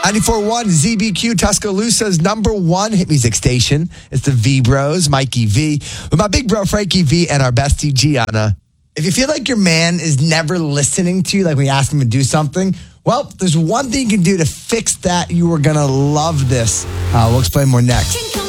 94.1 ZBQ, Tuscaloosa's number one hit music station. It's the V Bros, Mikey V, with my big bro Frankie V and our bestie Gianna. If you feel like your man is never listening to you, like when you ask him to do something, well, there's one thing you can do to fix that. You are going to love this. We'll explain more next.